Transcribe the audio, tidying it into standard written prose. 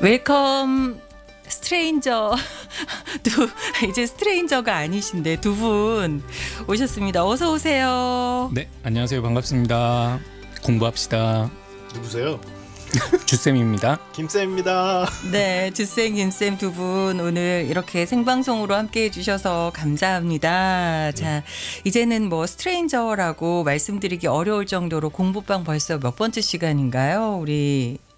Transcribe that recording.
웰컴 스트레인저 이제 스트레인저가 아니신데 두 분 오셨습니다. 어서 오세요. 네, 안녕하세요. 반갑습니다. 공부합시다. 누구세요? 주쌤입니다. 김쌤입니다. 네, 주쌤, 김쌤 두 분 오늘 이렇게 생방송으로 함께 해주셔서 감사합니다. 자, 이제는 뭐 스트레인저라고 말씀드리기 어려울 정도로 공부방 벌써 몇 번째 시간인가요? 우리